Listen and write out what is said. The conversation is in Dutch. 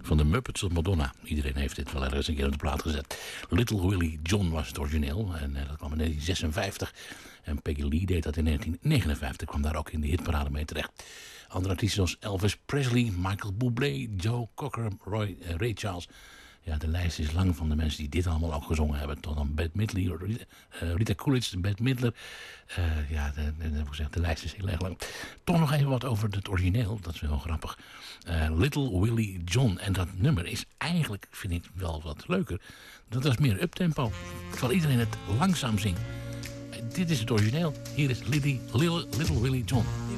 Van de Muppets tot Madonna. Iedereen heeft dit wel ergens een keer op de plaat gezet. Little Willie John was het origineel. En dat kwam in 1956. En Peggy Lee deed dat in 1959. Kwam daar ook in de hitparade mee terecht. Andere artiesten zoals Elvis Presley, Michael Bublé, Joe Cocker, Ray Charles. Ja, de lijst is lang van de mensen die dit allemaal ook gezongen hebben. Tot dan Bette Midler, Rita Coolidge, Bette Midler. De lijst is heel erg lang. Toch nog even wat over het origineel. Dat is wel grappig. Little Willie John. En dat nummer is eigenlijk, vind ik, wel wat leuker. Dat was meer uptempo. Terwijl iedereen het langzaam zingt. Dit is het origineel. Hier is Little Willie John.